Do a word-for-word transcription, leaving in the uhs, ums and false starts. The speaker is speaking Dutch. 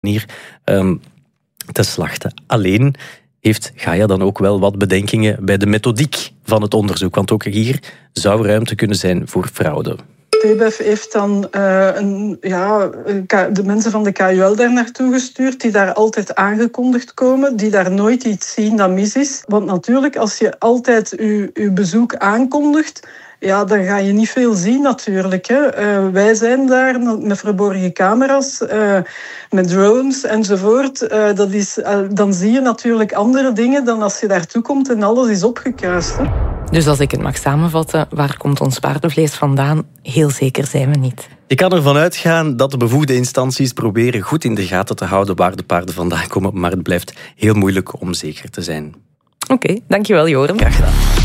manier um, te slachten. Alleen heeft Gaia dan ook wel wat bedenkingen bij de methodiek van het onderzoek. Want ook hier zou ruimte kunnen zijn voor fraude. T B E F heeft dan uh, een, ja, de mensen van de K U L daar naartoe gestuurd, die daar altijd aangekondigd komen, die daar nooit iets zien dat mis is. Want natuurlijk, als je altijd je, je bezoek aankondigt, ja, dan ga je niet veel zien natuurlijk. Hè. Uh, wij zijn daar met verborgen camera's, uh, met drones enzovoort. Uh, dat is, uh, dan zie je natuurlijk andere dingen dan als je daartoe komt en alles is opgekuist. Hè. Dus als ik het mag samenvatten, waar komt ons paardenvlees vandaan? Heel zeker zijn we niet. Je kan ervan uitgaan dat de bevoegde instanties proberen goed in de gaten te houden waar de paarden vandaan komen, maar het blijft heel moeilijk om zeker te zijn. Oké, okay, dankjewel Joram. Graag gedaan.